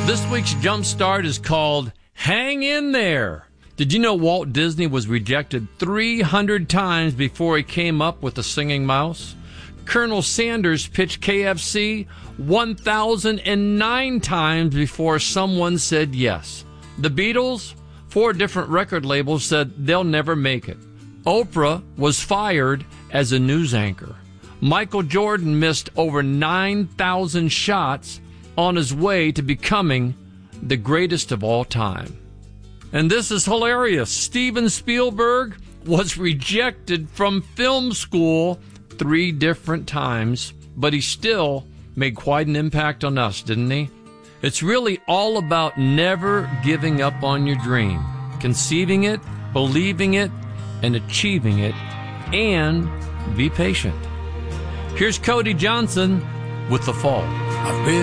This week's Jumpstart is called Hang In There. Did you know Walt Disney was rejected 300 times before he came up with the singing mouse? Colonel Sanders pitched KFC 1,009 times before someone said yes. The Beatles, 4 different record labels said they'll never make it. Oprah was fired as a news anchor. Michael Jordan missed over 9,000 shots on his way to becoming the greatest of all time. And this is hilarious. Steven Spielberg was rejected from film school 3 different times, but he still made quite an impact on us, didn't he? It's really all about never giving up on your dream, conceiving it, believing it, and achieving it, and be patient. Here's Cody Johnson with The Fall. I've been